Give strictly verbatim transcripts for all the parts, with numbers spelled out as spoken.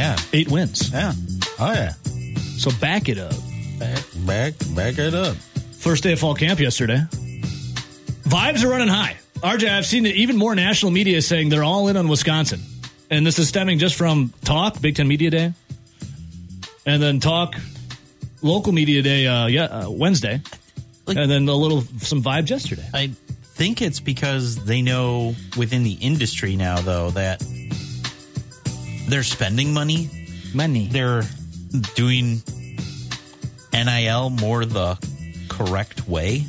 Yeah. Eight wins. Yeah. Oh, yeah. So back it up. Back, back, back it up. First day of fall camp yesterday. Vibes are running high. R J, I've seen even more national media saying they're all in on Wisconsin. And this is stemming just from Talk, Big Ten Media Day. And then Talk, Local Media Day uh, yeah, uh, Wednesday. Like, and then a little, some vibes yesterday. I think it's because they know within the industry now, though, that they're spending money. Money. They're doing N I L more the correct way.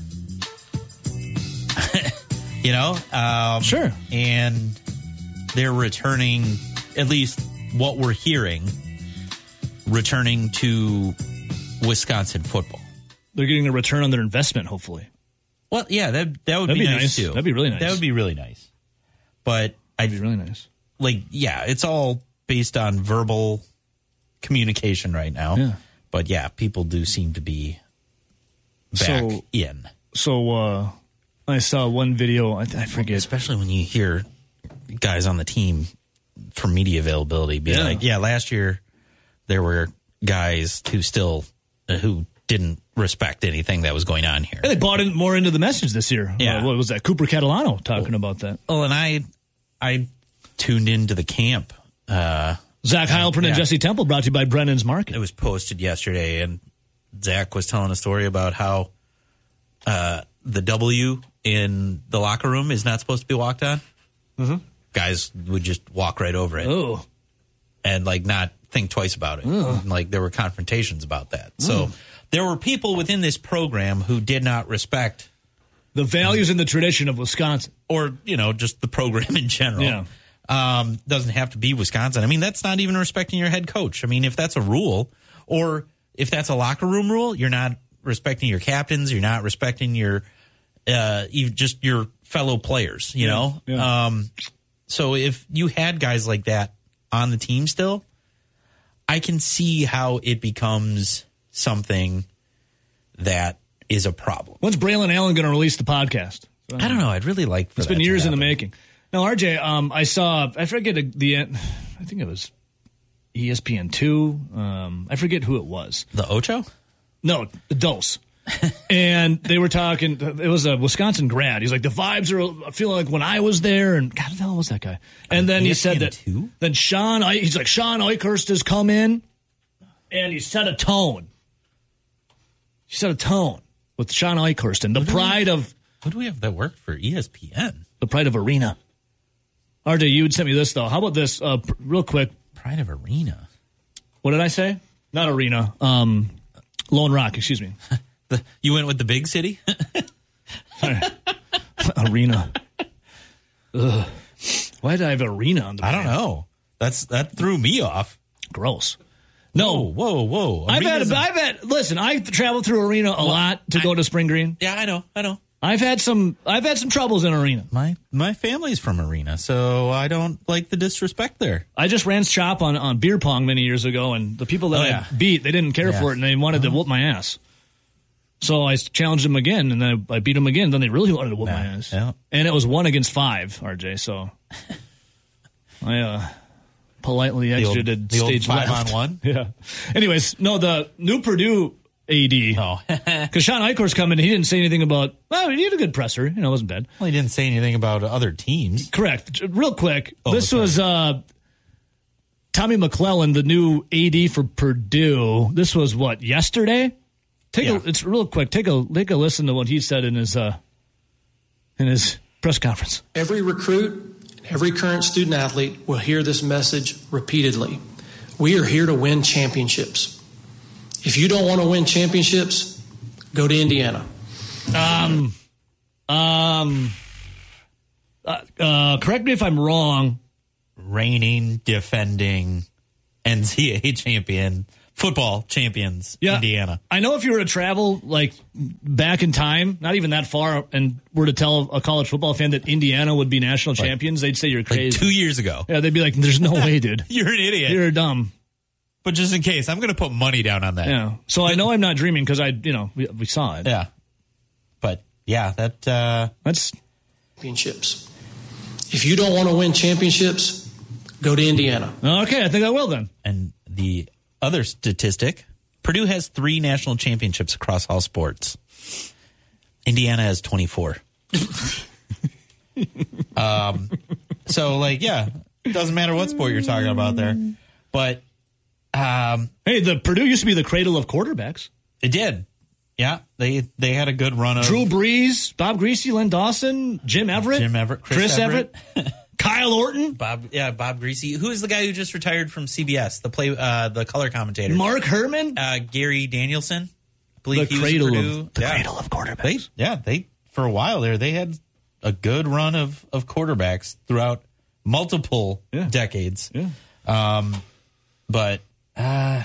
You know? Um, sure. And they're returning, at least what we're hearing, returning to Wisconsin football. They're getting a return on their investment, hopefully. Well, yeah, that that would That'd be, be nice, nice too. That'd be really nice. That would be really nice. But That'd be really nice. Like, yeah, it's all based on verbal communication right now. Yeah. But yeah, people do seem to be back so, in. So uh, I saw one video. I, I forget, especially when you hear guys on the team for media availability be yeah. like, "Yeah, last year there were guys who still uh, who didn't respect anything that was going on here." Yeah, they bought in more into the message this year. Yeah, uh, what was that? Cooper Catalano talking well, about that. Oh, and I I tuned into the camp. Uh, Zach Heilprin yeah. and Jesse Temple, brought to you by Brennan's Market. It was posted yesterday, and Zach was telling a story about how uh, the W in the locker room is not supposed to be walked on. Mm-hmm. Guys would just walk right over it. Oh. And, like, not think twice about it. Oh. Like, there were confrontations about that. Mm. So there were people within this program who did not respect the values and the tradition of Wisconsin. Or, you know, just the program in general. Yeah. Um, doesn't have to be Wisconsin. I mean, that's not even respecting your head coach. I mean, if that's a rule, or if that's a locker room rule, you're not respecting your captains. You're not respecting your, uh, even just your fellow players. You yeah. know. Yeah. Um, so if you had guys like that on the team still, I can see how it becomes something that is a problem. When's Braylon Allen going to release the podcast? So, I don't know. I'd really like. For it's that been years to in the making. Now, R J, um, I saw, I forget the, I think it was E S P N two. Um, I forget who it was. The Ocho? No, the Dose. And they were talking, it was a Wisconsin grad. He's like, the vibes are feeling like when I was there. And God, who the hell was that guy? And then he said that, two? then Sean, he's like, Sean Eichhorst has come in and he set a tone. He set a tone with Sean Eichhorst and the pride of. Who do we have that worked for E S P N? The pride of Arena. R J, you would send me this, though. How about this, uh, pr- real quick? Pride of Arena. What did I say? Not Arena. Um, Lone Rock, excuse me. the, you went with the big city? Arena. Ugh. Why did I have Arena on the I don't know. That's That threw me off. Gross. No. Whoa, whoa, whoa. I've had, a, I've had, listen, I've traveled through Arena a well, lot to I, go to Spring Green. Yeah, I know, I know. I've had some I've had some troubles in Arena. My my family's from Arena, so I don't like the disrespect there. I just ran shop on, on beer pong many years ago, and the people that oh, yeah. I beat, they didn't care yeah. for it, and they wanted oh. to whoop my ass. So I challenged them again, and then I beat them again. Then they really wanted to whoop nah, my ass. Yeah. And it was one against five, R J, so I uh, politely exited the old, the stage old five left. on one? Yeah. Anyways, no, the new Purdue A D. Oh. Because Sean Eichhorst come in, he didn't say anything about, well, he had a good presser. You know, it wasn't bad. Well, he didn't say anything about other teams. Correct. Real quick, oh, this was uh, Tommy McClellan, the new A D for Purdue. This was what, yesterday? Take yeah. a, it's real quick. Take a take a listen to what he said in his uh, in his press conference. Every recruit, every current student athlete will hear this message repeatedly. We are here to win championships. If you don't want to win championships, go to Indiana. Um, um, uh, uh, correct me if I'm wrong. Reigning, defending N C double A champion, football champions, yeah, Indiana. I know if you were to travel like back in time, not even that far, and were to tell a college football fan that Indiana would be national like, champions, they'd say you're crazy. Like two years ago. Yeah, they'd be like, there's no way, dude. You're an idiot. You're dumb. But just in case, I'm going to put money down on that. Yeah. So I know I'm not dreaming because I, you know, we, we saw it. Yeah. But yeah, that uh, that's championships. If you don't want to win championships, go to Indiana. Okay, I think I will then. And the other statistic, Purdue has three national championships across all sports. Indiana has twenty-four. um, so, like, yeah, it doesn't matter what sport you're talking about there. But, um, hey, the Purdue used to be the cradle of quarterbacks. It did. Yeah, they they had a good run of Drew Brees, Bob Greasy, Len Dawson, Jim Everett, Jim Everett, Chris, Chris Everett, Everett Kyle Orton, Bob. Yeah, Bob Greasy. Who is the guy who just retired from C B S? The play, uh, the color commentator, Mark Herman, uh, Gary Danielson. I believe the he cradle was Purdue. of the yeah. cradle of quarterbacks. They, yeah, they for a while there they had a good run of of quarterbacks throughout multiple yeah. decades. Yeah. Um, but uh,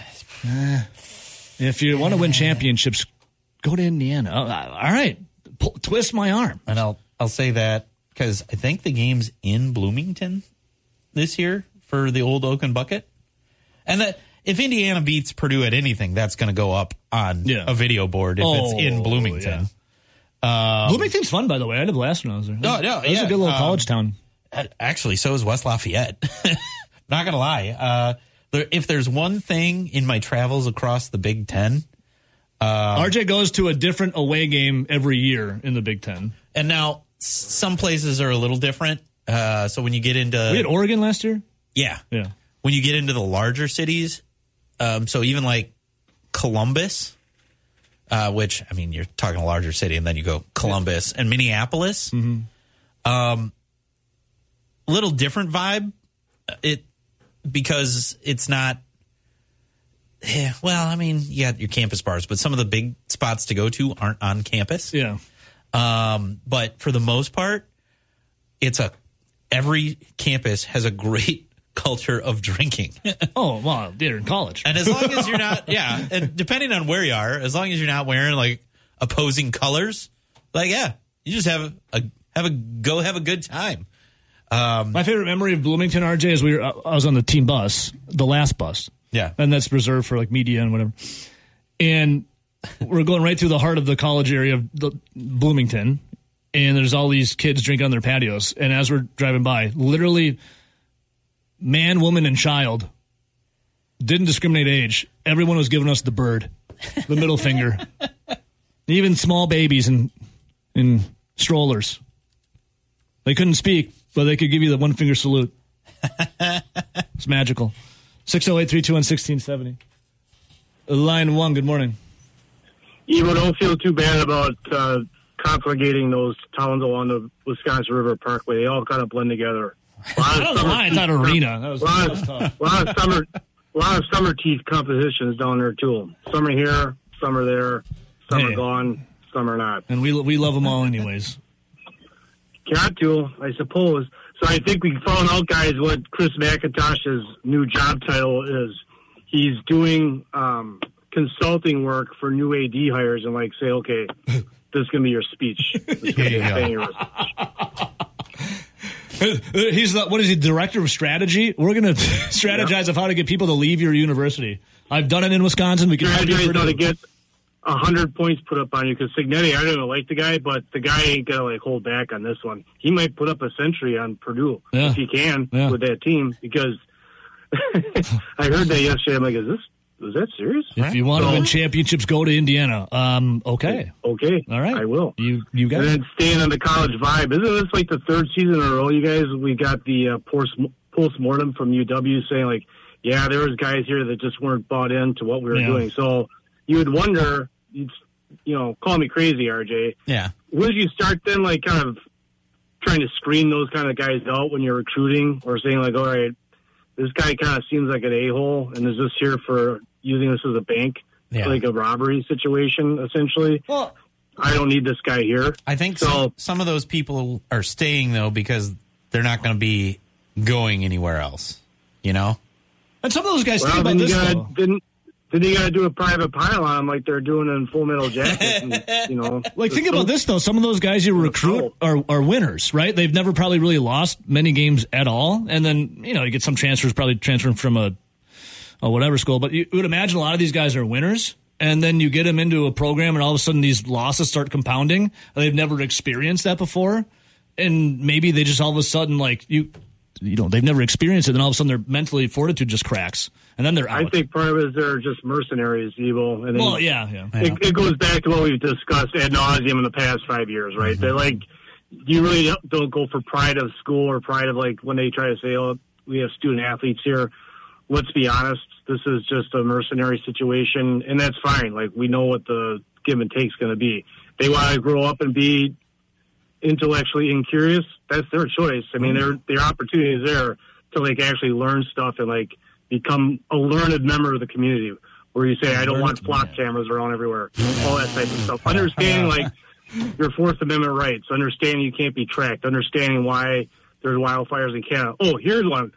if you want to win championships, go to Indiana. Oh, all right, P- twist my arm. And I'll I'll say that because I think the game's in Bloomington this year for the old Oak and Bucket, and that if Indiana beats Purdue at anything, that's going to go up on yeah. a video board if oh, it's in Bloomington. Yeah. Um, Bloomington's fun, by the way. I had a blast when I was there. No, no, it was yeah, a good little um, college town. Actually, so is West Lafayette. Not going to lie. Uh, there, if there's one thing in my travels across the Big Ten, Um, R J goes to a different away game every year in the Big Ten. And now s- some places are a little different. Uh, so when you get into... We had Oregon last year? Yeah. Yeah. When you get into the larger cities, um, so even like Columbus, uh, which, I mean, you're talking a larger city, and then you go Columbus and Minneapolis. Mm-hmm. Um, a little different vibe. It because it's not... Yeah, well, I mean, you got your campus bars, but some of the big spots to go to aren't on campus. Yeah. Um, but for the most part, it's a every campus has a great culture of drinking. Oh, well, they're in college. And as long as you're not, yeah, and depending on where you are, as long as you're not wearing like opposing colors, like yeah, you just have a have a go have a good time. Um, My favorite memory of Bloomington, R J, is we were I was on the team bus, the last bus. Yeah. And that's reserved for like media and whatever. And we're going right through the heart of the college area of the Bloomington. And there's all these kids drinking on their patios. And as we're driving by, literally man, woman, and child, didn't discriminate age. Everyone was giving us the bird, the middle finger. Even small babies and in strollers. They couldn't speak, but they could give you the one finger salute. It's magical. six oh eight, three two one, one six seven oh. Line one, good morning. Evo, don't feel too bad about uh, conflagrating those towns along the Wisconsin River Parkway. They all kind of blend together. I don't know why I thought arena. That was, a lot, that was tough. A lot of summer, a lot of summer teeth compositions down there too. Some are here, some are there, some Hey. are gone, some are not. And we we love them all anyways. Got to, I suppose. So I think we found out, guys, what Chris McIntosh's new job title is. He's doing um, consulting work for new A D hires and, like, say, okay, this is going to be your speech. This is gonna be Yeah. your speech. He's the, what is he, director of strategy? We're going to strategize Yep. of how to get people to leave your university. I've done it in Wisconsin. We can help you Strategize how to Purdue. get a hundred points put up on you, because Signetti, I don't even like the guy, but the guy ain't gonna like hold back on this one. He might put up a century on Purdue Yeah. if he can Yeah. with that team, because I heard that yesterday. I'm like, is this is that serious? If you want to So- win championships, go to Indiana. Um, okay. Okay, All right. I will. You you got And it. then staying on the college vibe, isn't this like the third season in a row, you guys? We got the uh, post mortem from U W saying like, yeah, there was guys here that just weren't bought into what we were Yeah. doing. So you would wonder, you'd, you know, call me crazy, R J. Yeah. Would you start then, like, kind of trying to screen those kind of guys out when you're recruiting, or saying like, all right, this guy kind of seems like an a-hole, and is this here for using this as a bank, Yeah. like a robbery situation, essentially? Well, I don't need this guy here. I think So- some, some of those people are staying, though, because they're not going to be going anywhere else, you know? and some of those guys think Well, about then you this, gotta though. then, then you got to do a private pile on them like they're doing in Full Metal Jacket. And, you know, Like, think so- about this, though. Some of those guys you recruit are, are winners, right? They've never probably really lost many games at all. And then, you know, you get some transfers, probably transferring from a, a whatever school. But you would imagine a lot of these guys are winners. And then you get them into a program, and all of a sudden these losses start compounding. They've never experienced that before. And maybe they just all of a sudden, like, you you know, they've never experienced it, and all of a sudden their mentally fortitude just cracks, and then they're out. I think part of it is they're just mercenaries, evil. And well, yeah, yeah. It, it goes back to what we've discussed ad nauseum in the past five years, right? Mm-hmm. They're like, you really don't, don't go for pride of school or pride of, like, when they try to say, oh, we have student athletes here. Let's be honest, this is just a mercenary situation, and that's fine. Like, we know what the give and take is going to be. They want to grow up and be intellectually incurious. That's their choice. I mean, their their opportunity is there to, like, actually learn stuff and, like, become a learned member of the community. Where you say, I don't want flock cameras around everywhere, all that type of stuff. Understanding, like, your Fourth Amendment rights, understanding you can't be tracked, understanding why there's wildfires in Canada. Oh, here's one.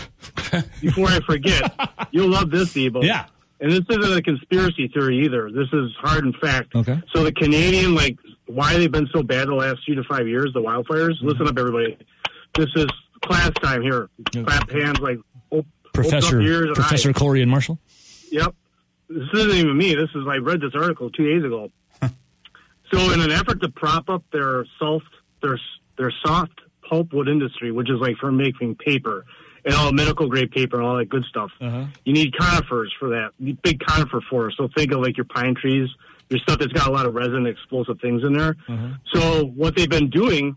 Before I forget, you'll love this, Debo. Yeah. And this isn't a conspiracy theory either. This is hard and fact. Okay. So the Canadian, like, why they've been so bad the last two to five years, the wildfires, mm-hmm. Listen up, everybody. This is class time here. Yep. Clap hands, like, op- Professor ears Professor eyes. Corey and Marshall? Yep. This isn't even me. This is, I read this article two days ago. So in an effort to prop up their soft, their, their soft pulpwood industry, which is like for making paper and all medical grade paper and all that good stuff, uh-huh. You need conifers for that. You need big conifer forests. So think of like your pine trees, your stuff that's got a lot of resin, explosive things in there. Uh-huh. So what they've been doing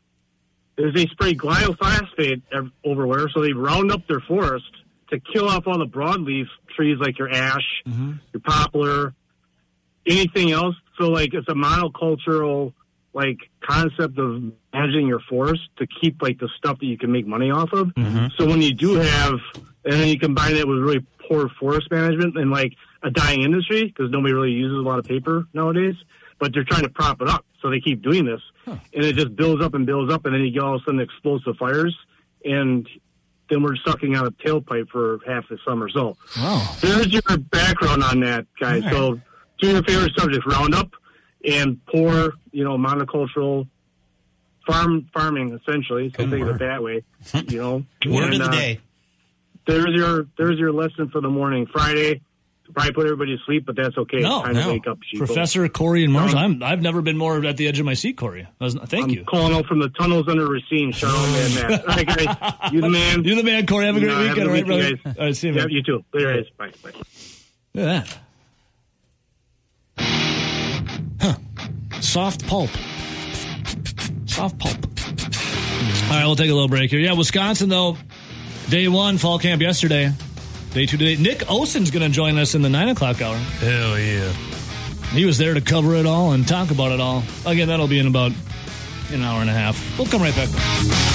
is they spray glyphosate everywhere. So they round up their forest to kill off all the broadleaf trees like your ash, mm-hmm. your poplar, anything else. So, like, it's a monocultural, like, concept of managing your forest to keep, like, the stuff that you can make money off of. Mm-hmm. So when you do have, and then you combine that with really poor forest management and, like, a dying industry, because nobody really uses a lot of paper nowadays, but they're trying to prop it up. So they keep doing this. Huh. And it just builds up and builds up, and then you get all of a sudden explosive fires, and then we're sucking out a tailpipe for half the summer. So wow. There's your background on that, guys. Right. So two of your favorite subjects, Roundup and poor, you know, monocultural farm farming, essentially. So Good think word. of it that way, you know. Word and, of the uh, day. There's your there's your lesson for the morning. Friday, probably put everybody to sleep, but that's okay. No, Time no. to wake up, sheeple. Professor Corey and Marshall, um, I'm, I've never been more at the edge of my seat, Corey. I was, thank I'm you. calling out from the tunnels under Racine. Shout out, man, Matt. All right, guys. You the man. You the man, Corey. Have a great no, weekend, all right, brother? Guys. All right, see you, yeah, man. you too. Later, guys. Bye. Bye. Look at that. Huh. Soft pulp. Soft pulp. All right, we'll take a little break here. Yeah, Wisconsin, though, day one, fall camp yesterday. Day two today. Nick Osen's going to join us in the nine o'clock hour. Hell yeah. He was there to cover it all and talk about it all. Again, that'll be in about an hour and a half. We'll come right back.